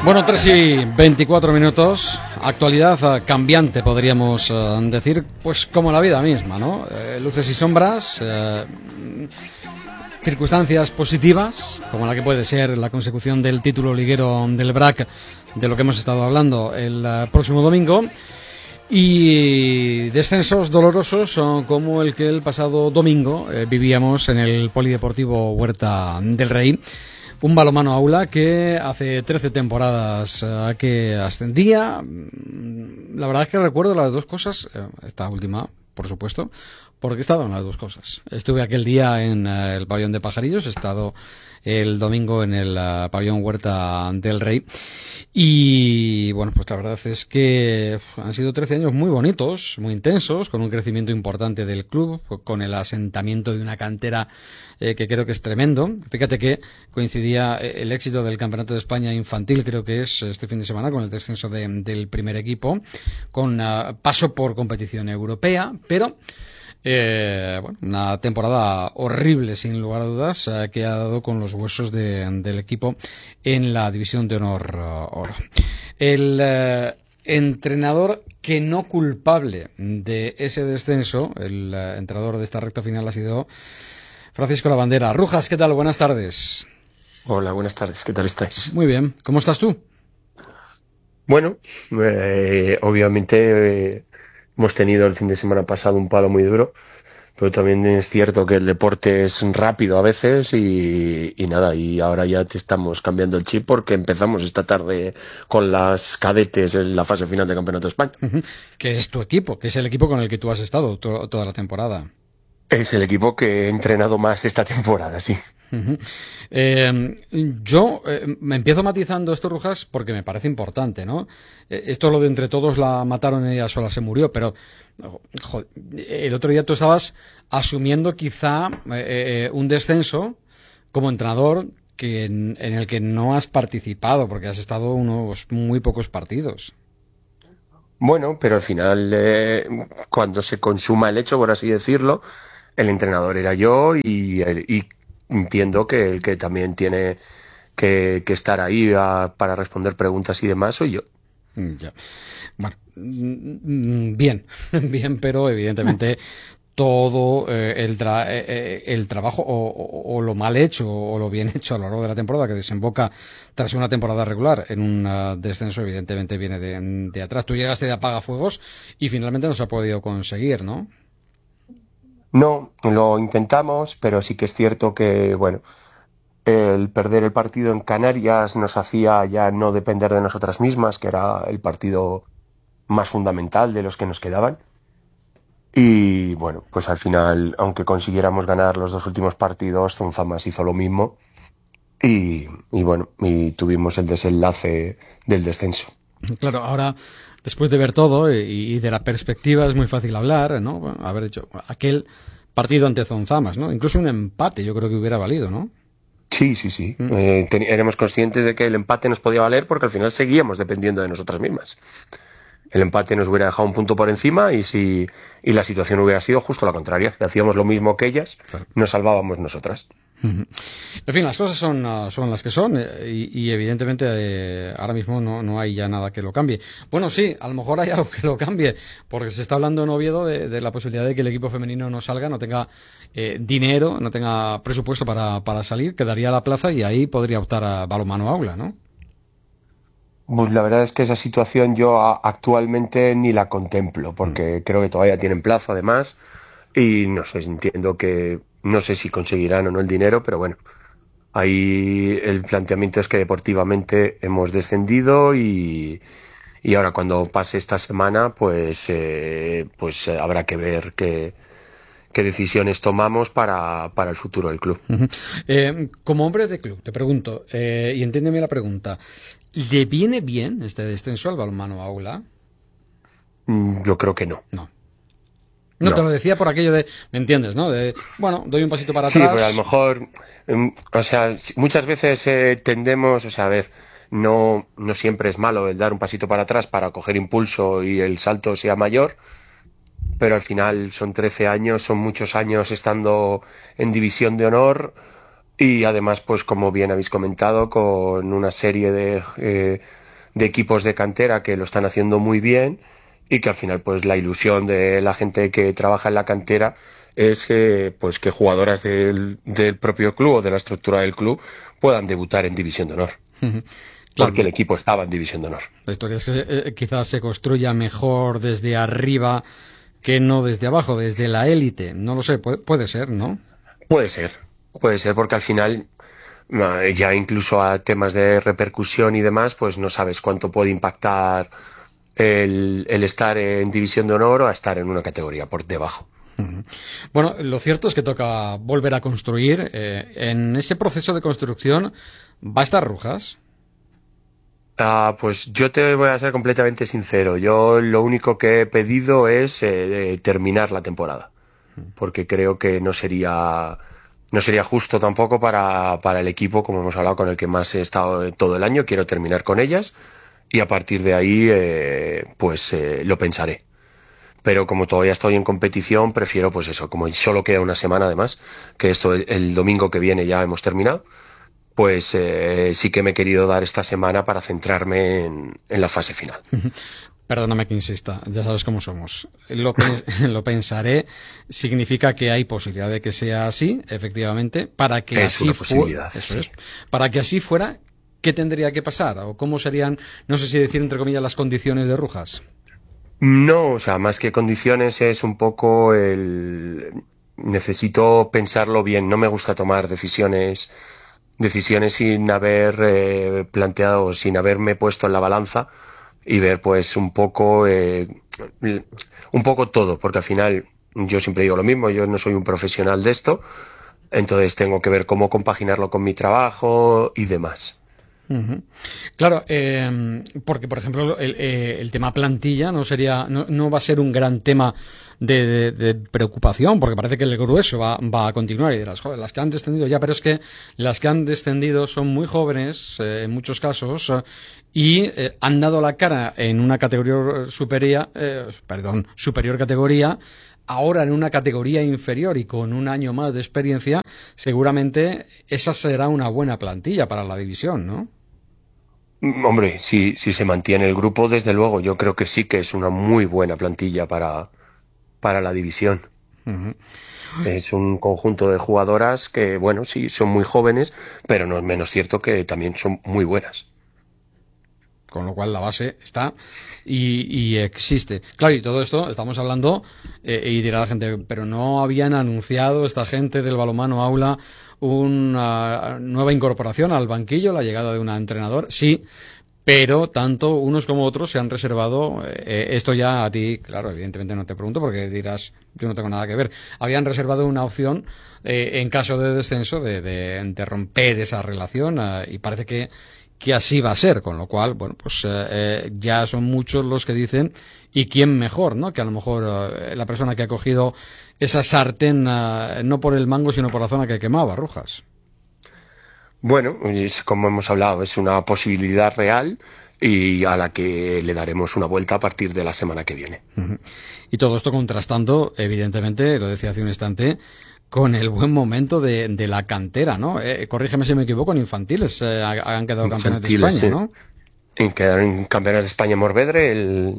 Bueno, 3:24, actualidad cambiante, podríamos decir, pues como la vida misma, ¿no? Luces y sombras, circunstancias positivas, como la que puede ser la consecución del título liguero del BRAC, de lo que hemos estado hablando el próximo domingo, y descensos dolorosos como el que el pasado domingo vivíamos en el Polideportivo Huerta del Rey. Un balonmano aula que hace 13 temporadas que ascendía. La verdad es que recuerdo las dos cosas, esta última, por supuesto, porque he estado en las dos cosas. Estuve aquel día en el pabellón de Pajarillos, he estado el domingo en el pabellón Huerta del Rey. Y bueno, pues la verdad es que han sido 13 años muy bonitos, muy intensos, con un crecimiento importante del club, con el asentamiento de una cantera que creo que es tremendo. Fíjate que coincidía el éxito del Campeonato de España infantil, creo que es este fin de semana, con el descenso del primer equipo, con paso por competición europea, pero bueno, una temporada horrible sin lugar a dudas, que ha dado con los huesos del equipo en la división de honor oro. El entrenador que no culpable de ese descenso, el entrenador de esta recta final, ha sido Francisco Lavandera. Rujas, ¿qué tal? Buenas tardes. Hola, buenas tardes. ¿Qué tal estáis? Muy bien. ¿Cómo estás tú? Bueno, obviamente hemos tenido el fin de semana pasado un palo muy duro, pero también es cierto que el deporte es rápido a veces y nada, y ahora ya te estamos cambiando el chip porque empezamos esta tarde con las cadetes en la fase final del Campeonato de España. Que es tu equipo, que es el equipo con el que tú has estado toda la temporada. Es el equipo que he entrenado más esta temporada, sí. Uh-huh. Yo me empiezo matizando esto, Rujas, porque me parece importante, ¿no? Esto lo de entre todos la mataron y ella sola se murió, pero joder, el otro día tú estabas asumiendo quizá un descenso como entrenador en el que no has participado, porque has estado unos muy pocos partidos. Bueno, pero al final, cuando se consuma el hecho, por así decirlo, el entrenador era yo y entiendo que el que también tiene que estar ahí para responder preguntas y demás soy yo. Ya. Bueno, bien, bien, pero evidentemente todo el trabajo o lo mal hecho o lo bien hecho a lo largo de la temporada, que desemboca tras una temporada regular en un descenso, evidentemente viene de atrás. Tú llegaste de apagafuegos y finalmente no se ha podido conseguir, ¿no? No, lo intentamos, pero sí que es cierto que, bueno, el perder el partido en Canarias nos hacía ya no depender de nosotras mismas, que era el partido más fundamental de los que nos quedaban. Y bueno, pues al final, aunque consiguiéramos ganar los dos últimos partidos, Zonzamas hizo lo mismo y bueno, y tuvimos el desenlace del descenso. Claro, ahora, después de ver todo y de la perspectiva, es muy fácil hablar, ¿no? Bueno, haber hecho aquel partido ante Zonzamas, ¿no? Incluso un empate yo creo que hubiera valido, ¿no? Sí, sí, sí. Mm. Éramos conscientes de que el empate nos podía valer porque al final seguíamos dependiendo de nosotras mismas. El empate nos hubiera dejado un punto por encima y la situación hubiera sido justo la contraria. Si hacíamos lo mismo que ellas, Claro. nos salvábamos nosotras. En fin, las cosas son las que son y evidentemente ahora mismo no hay ya nada que lo cambie. Bueno, sí, a lo mejor hay algo que lo cambie, porque se está hablando en Oviedo de la posibilidad de que el equipo femenino no salga, no tenga dinero, no tenga presupuesto para salir, quedaría a la plaza y ahí podría optar a balonmano aula, ¿no? Pues la verdad es que esa situación yo actualmente ni la contemplo, porque creo que todavía tienen plazo además, y no sé, entiendo que no sé si conseguirán o no el dinero, pero bueno, ahí el planteamiento es que deportivamente hemos descendido y ahora cuando pase esta semana, pues habrá que ver qué decisiones tomamos para el futuro del club. Como hombre de club, te pregunto, y entiéndeme la pregunta, ¿le viene bien este descenso al balonmano aula? Yo creo que no. No. No te No. lo decía por aquello de, ¿me entiendes, no? De, bueno, doy un pasito para Sí, pues a lo atrás. mejor, o sea, muchas veces tendemos, o sea, a ver, no siempre es malo el dar un pasito para atrás para coger impulso y el salto sea mayor, pero al final son 13 años, son muchos años estando en división de honor y además, pues como bien habéis comentado, con una serie de equipos de cantera que lo están haciendo muy bien y que al final, pues la ilusión de la gente que trabaja en la cantera es que, pues, que jugadoras del propio club o de la estructura del club puedan debutar en División de Honor. Claro, Porque el equipo estaba en División de Honor. la historia es que quizás se construya mejor desde arriba que no desde abajo, desde la élite. No lo sé, puede ser, ¿no? Puede ser porque al final ya incluso a temas de repercusión y demás, pues no sabes cuánto puede impactar el estar en División de Honor o a estar en una categoría por debajo. Bueno, lo cierto es que toca volver a construir. En ese proceso de construcción, ¿va a estar Rujas? Pues yo te voy a ser completamente sincero. Yo lo único que he pedido es terminar la temporada, porque creo que no sería justo tampoco para el equipo, como hemos hablado, con el que más he estado todo el año. Quiero terminar con ellas y a partir de ahí, lo pensaré. Pero como todavía estoy en competición, prefiero, pues eso, como solo queda una semana además, que esto el domingo que viene ya hemos terminado, pues sí que me he querido dar esta semana para centrarme en la fase final. Perdóname que insista, ya sabes cómo somos. Lo pensaré significa que hay posibilidad de que sea así, efectivamente, para que Es una posibilidad. Eso es, para que así fuera, ¿qué tendría que pasar? ¿O cómo serían, no sé si decir entre comillas, las condiciones de Rujas? No, o sea, más que condiciones es un poco necesito pensarlo bien. No me gusta tomar decisiones sin haber planteado, sin haberme puesto en la balanza y ver pues un poco todo, porque al final yo siempre digo lo mismo, yo no soy un profesional de esto, entonces tengo que ver cómo compaginarlo con mi trabajo y demás. Uh-huh. Claro, porque por ejemplo el tema plantilla no va a ser un gran tema de preocupación, porque parece que el grueso va a continuar y dirás, joder, las que han descendido ya, pero es que las que han descendido son muy jóvenes en muchos casos y han dado la cara en una categoría superior categoría. Ahora en una categoría inferior y con un año más de experiencia, seguramente esa será una buena plantilla para la división, ¿no? Hombre, si se mantiene el grupo, desde luego, yo creo que sí que es una muy buena plantilla para la división. Uh-huh. Es un conjunto de jugadoras que, bueno, sí, son muy jóvenes, pero no es menos cierto que también son muy buenas. Con lo cual la base está y existe. Claro, y todo esto estamos hablando, y dirá la gente, pero no habían anunciado esta gente del balonmano Aula una nueva incorporación al banquillo, la llegada de una entrenadora. Sí, pero tanto unos como otros se han reservado, esto ya a ti, claro, evidentemente no te pregunto porque dirás, yo no tengo nada que ver, habían reservado una opción en caso de descenso de romper esa relación y parece que así va a ser, con lo cual, bueno, pues ya son muchos los que dicen, y quién mejor, ¿no? Que a lo mejor la persona que ha cogido esa sartén, no por el mango, sino por la zona que quemaba, Rujas. Bueno, como hemos hablado, es una posibilidad real y a la que le daremos una vuelta a partir de la semana que viene. Uh-huh. Y todo esto contrastando, evidentemente, lo decía hace un instante, con el buen momento de la cantera, ¿no? Corrígeme si me equivoco, en infantiles han quedado campeones de España, sí. ¿no? Quedaron campeones de España en Morvedre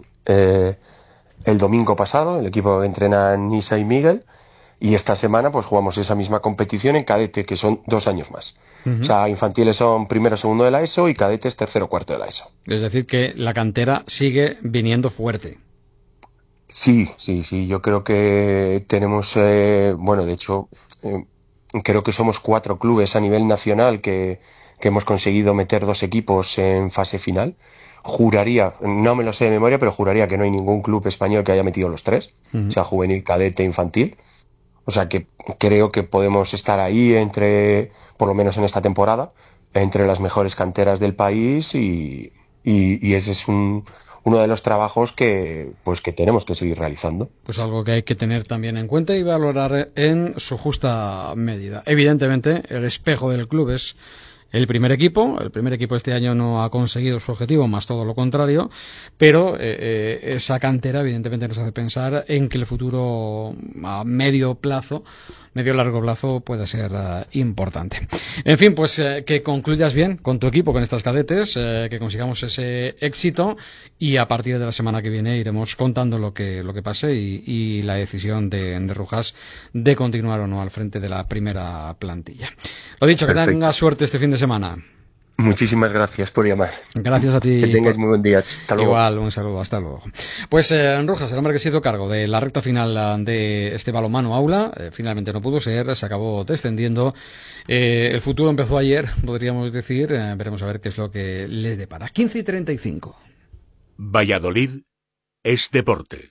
el domingo pasado, el equipo que entrena Nisa y Miguel, y esta semana pues jugamos esa misma competición en cadete, que son 2 años más. Uh-huh. O sea, infantiles son primero, segundo de la ESO y cadetes tercero, cuarto de la ESO. Es decir, que la cantera sigue viniendo fuerte. Sí, yo creo que tenemos, bueno, de hecho, creo que somos 4 clubes a nivel nacional que hemos conseguido meter 2 equipos en fase final. Juraría, no me lo sé de memoria, pero juraría que no hay ningún club español que haya metido los 3, uh-huh. O sea, juvenil, cadete, infantil. O sea, que creo que podemos estar ahí por lo menos en esta temporada, entre las mejores canteras del país y ese es uno de los trabajos que tenemos que seguir realizando. Pues algo que hay que tener también en cuenta y valorar en su justa medida. Evidentemente, el espejo del club es el primer equipo. El primer equipo este año no ha conseguido su objetivo, más todo lo contrario, pero esa cantera evidentemente nos hace pensar en que el futuro a medio largo plazo puede ser importante. En fin, pues que concluyas bien con tu equipo, con estas cadetes, que consigamos ese éxito, y a partir de la semana que viene iremos contando lo que pase y la decisión de Rujas de continuar o no al frente de la primera plantilla. Lo dicho, perfecto. Que tengas suerte este fin de semana. Muchísimas gracias por llamar. Gracias a ti. Que tengas muy buen día. Hasta luego. Igual, un saludo. Hasta luego. Pues Rujas, el hombre que se hizo cargo de la recta final de este balonmano aula, finalmente no pudo ser, se acabó descendiendo. El futuro empezó ayer, podríamos decir. Veremos a ver qué es lo que les depara. 15:35. Valladolid es deporte.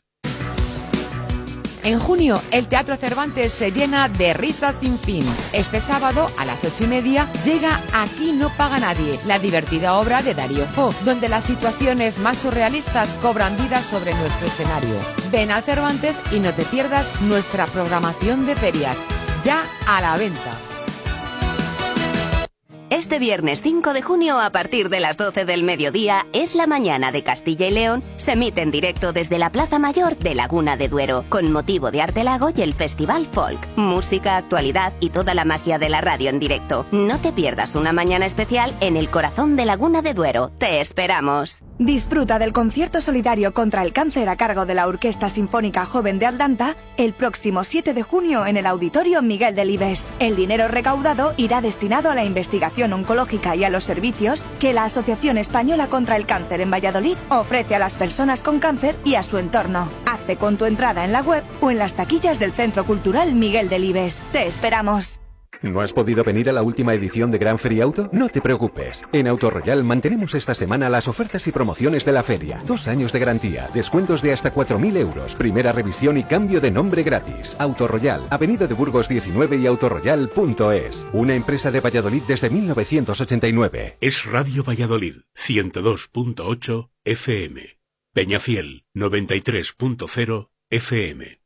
En junio, el Teatro Cervantes se llena de risas sin fin. Este sábado, a las 8:30, llega Aquí no paga nadie, la divertida obra de Darío Fo, donde las situaciones más surrealistas cobran vida sobre nuestro escenario. Ven al Cervantes y no te pierdas nuestra programación de ferias, ya a la venta. Este viernes 5 de junio, a partir de las 12 del mediodía, es la mañana de Castilla y León. Se emite en directo desde la Plaza Mayor de Laguna de Duero, con motivo de Artelago y el Festival Folk. Música, actualidad y toda la magia de la radio en directo. No te pierdas una mañana especial en el corazón de Laguna de Duero. ¡Te esperamos! Disfruta del concierto solidario contra el cáncer a cargo de la Orquesta Sinfónica Joven de Aldanta el próximo 7 de junio en el Auditorio Miguel Delibes. El dinero recaudado irá destinado a la investigación oncológica y a los servicios que la Asociación Española contra el Cáncer en Valladolid ofrece a las personas con cáncer y a su entorno. Hazte con tu entrada en la web o en las taquillas del Centro Cultural Miguel Delibes. ¡Te esperamos! ¿No has podido venir a la última edición de Gran Feria Auto? No te preocupes. En Auto Royal mantenemos esta semana las ofertas y promociones de la feria. 2 años de garantía, descuentos de hasta 4.000 euros, primera revisión y cambio de nombre gratis. Auto Royal, Avenida de Burgos 19 y autoroyal.es. Una empresa de Valladolid desde 1989. Es Radio Valladolid, 102.8 FM. Peñafiel, 93.0 FM.